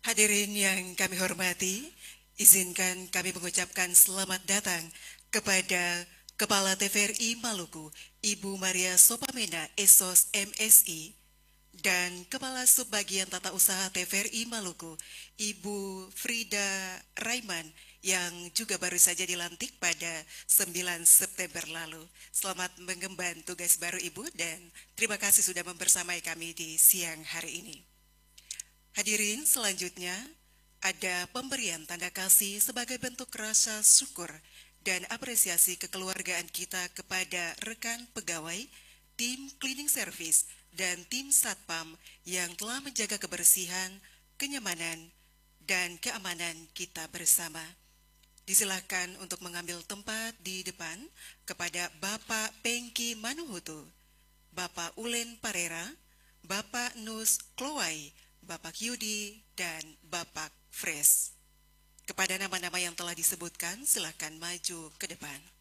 Hadirin yang kami hormati, izinkan kami mengucapkan selamat datang kepada Kepala TVRI Maluku, Ibu Maria Sopamena Esos MSI, dan Kepala Subbagian Tata Usaha TVRI Maluku, Ibu Frida Raiman, yang juga baru saja dilantik pada 9 September lalu. Selamat mengemban tugas baru Ibu dan terima kasih sudah membersamai kami di siang hari ini. Hadirin, selanjutnya ada pemberian tanda kasih sebagai bentuk rasa syukur dan apresiasi kekeluargaan kita kepada rekan pegawai, tim cleaning service, dan tim satpam yang telah menjaga kebersihan, kenyamanan, dan keamanan kita bersama. Disilakan untuk mengambil tempat di depan kepada Bapak Pengki Manuhutu, Bapak Ulen Parera, Bapak Nus Klowai, Bapak Yudi, dan Bapak Fres. Kepada nama-nama yang telah disebutkan, silakan maju ke depan.